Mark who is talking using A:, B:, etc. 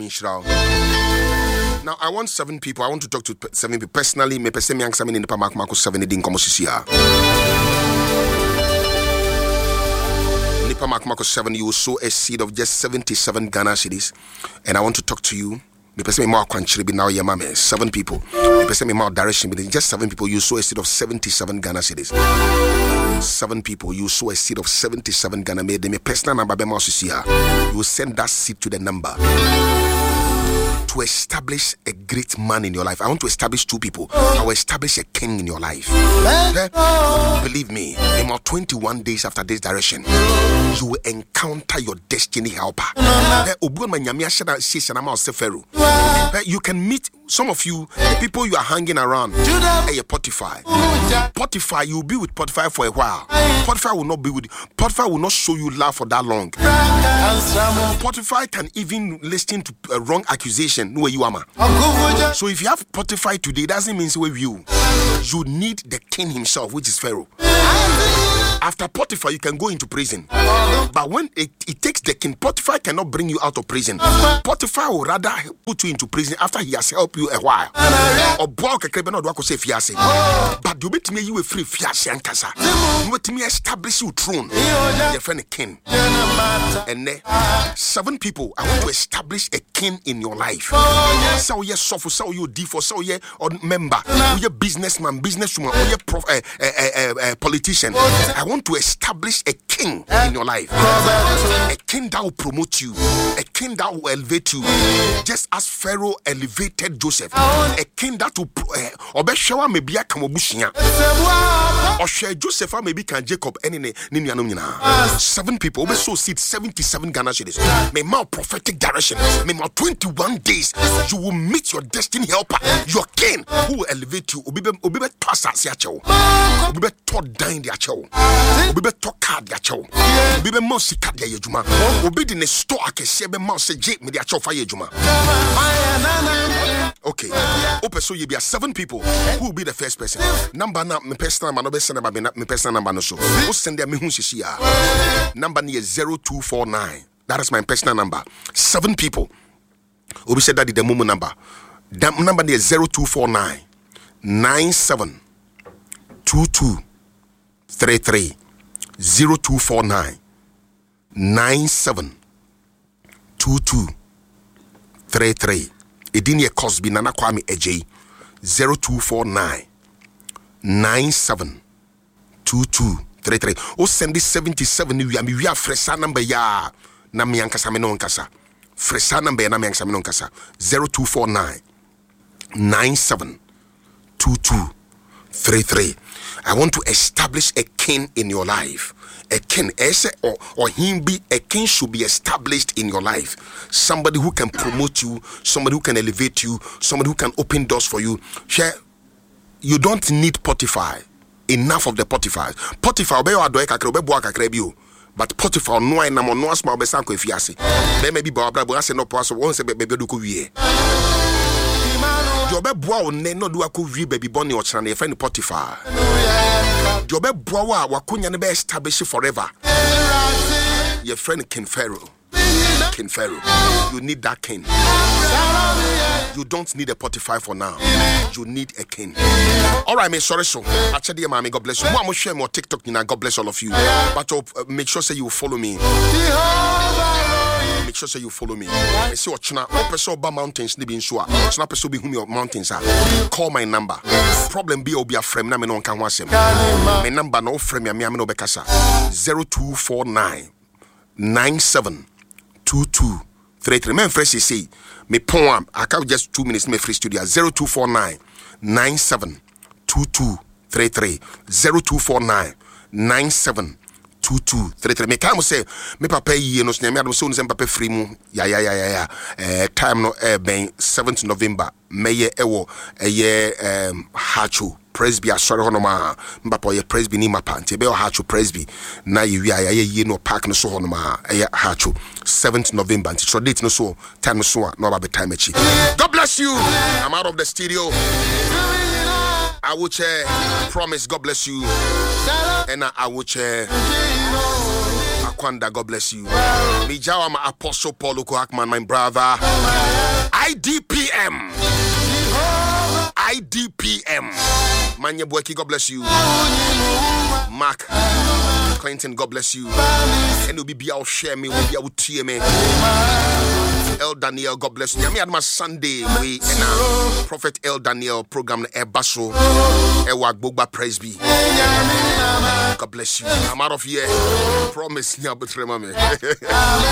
A: Now, I want 7 people. I want to talk to 7 people. Personally, me person me examine in the Marco 7 din komo sisia. Nipa Marco 7, you will sow a seed of just 77 Ghana cedis. And I want to talk to you. Me person me more country be now your mama. 7 people. Me person me more direction be just 7 people. You sow a seed of 77 Ghana cedis. 7 people. You sow a seed of 77 Ghana. Me personal number be more sisia. You will send that seed to the number. To establish a great man in your life. I want to establish 2 people. I will establish a king in your life. Believe me, in about 21 days after this direction, you will encounter your destiny helper. You can meet some of you, the people you are hanging around. Potiphar, you will be with Potiphar for a while. Potiphar will not be with you. Potiphar will not show you love for that long. Potiphar can even listen to a wrong accusation. No, you are. So if you have Potiphar today, doesn't mean so you need the king himself, which is Pharaoh. After Potiphar, you can go into prison. But when it takes the king, Potiphar cannot bring you out of prison. Potiphar will rather put you into prison after he has helped you a while. Or but you bet me you a free fiase and casa. You bet me establish your throne. Your friend king. And 7 people, I want to establish a king in your life. So you suffer, so you default, so you member, you businessman, businesswoman, you politician. I want to establish a king in your life. A king that will promote you. A king that will elevate you. Just as Pharaoh elevated Joseph. A king that will Obeshawa maybe a Kamobushia. Or share Joseph maybe can Jacob any 7 people also seed 77 Ghana cedis. May more prophetic direction. May more 21 days. You will meet your destiny helper, your king, who will elevate you. Obibe toss as ya chow. Obibe tot dine their chow. Obibe talk card their chow. Obibe mouse card their juma. Obibe in a store I can see a mouse jake me their chow fire juma. Okay. Open so you be 7 people. Who will be the first person? Number now, my personal number, no send about my personal number no so. Who send them me who see ya? Number near 0249. That is my personal number. 7 people. Obi said that is the Momo number. That number near 0249 97 22 33 0249 97 22 33. Edinia Cosby Nana Kwame AJ 0249 97 22 33. O send this 77 we are fresh number ya na mi ankasa me no ankasa. Fresh number na mi ankasa me no ankasa. 0249 97 22 33. I want to establish a king in your life. A king, or him be a king should be established in your life. Somebody who can promote you, somebody who can elevate you, somebody who can open doors for you. You don't need Potiphar. Enough of the Potiphar. Potiphar but Potiphar no I am no small besanko fiase. There may be Barbara say no pass once a baby do kuye. Jobe boa ne no do akuwi baby bonny or chana your friend Potiphar. Jobe boa wakunya ne be establish forever. Your friend King Pharaoh. King Pharaoh. You need that king. You don't need a Potiphar for now. You need a king. Alright, me sorry so. Actually, mommy, God bless you. I'm gonna share more TikTok, God bless all of you. But make sure say you follow me. Make sure say you follow me. I see what China person ba mountains ni be nsua. China person be whom your mountains are. Call my number. Problem be obi afrem na me no kan wasem. My number no frame ya me no be kasa. 0249 97 22 33. Me fresh say me pon I can just 2 minutes me free studio 0249 97 22 33 0249 97 2233. Me come say me papa ye no snare me adom so no papa free mu ya time no ben 7th November meye ewo hacho presby asore hono ma papa ye presby ni mapa nti be hacho presby na ye ye no park no so hono ma hacho 7th November nti so date no so time no so no ba time echi. God bless you. I'm out of the studio. I will promise. God bless you. And I will Kwanda, God bless you. Mijawa, my Apostle Paul Hackman, my brother. IDPM. Manya Boeki, God bless you. Mark Clinton, God bless you. And you'll be able to share me, will be able to hear me. El Daniel, God bless you. I had my Sunday we and Prophet El Daniel program Ebaso Ewa Gbogba Presby. God bless you. I'm out of here. Promise you, but remember me.